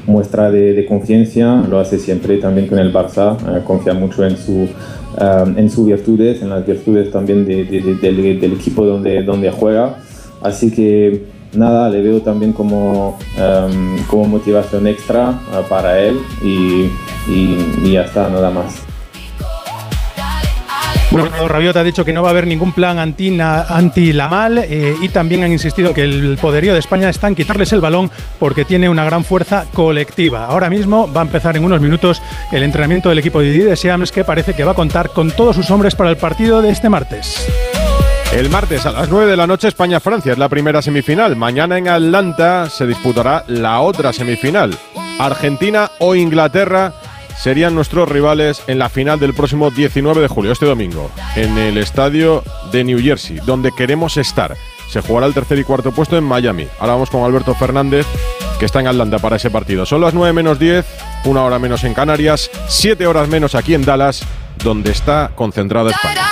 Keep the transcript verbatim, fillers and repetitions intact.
muestra de, de confianza, lo hace siempre también con el Barça, eh, confía mucho en su Um, en sus virtudes, en las virtudes también de, de, de, del, del equipo donde, donde juega. Así que nada, le veo también como, um, como motivación extra uh, para él y, y, y ya está, nada más. Bueno, Rabiot ha dicho que no va a haber ningún plan anti-Lamal eh, y también han insistido que el poderío de España está en quitarles el balón porque tiene una gran fuerza colectiva. Ahora mismo va a empezar en unos minutos el entrenamiento del equipo de Didier Deschamps, que parece que va a contar con todos sus hombres para el partido de este martes. El martes a las nueve de la noche España-Francia es la primera semifinal. Mañana en Atlanta se disputará la otra semifinal. Argentina o Inglaterra serían nuestros rivales en la final del próximo diecinueve de julio, este domingo, en el estadio de New Jersey, donde queremos estar. Se jugará el tercer y cuarto puesto en Miami. Ahora vamos con Alberto Fernández, que está en Atlanta para ese partido. Son las nueve menos diez, una hora menos en Canarias, siete horas menos aquí en Dallas, donde está concentrada España.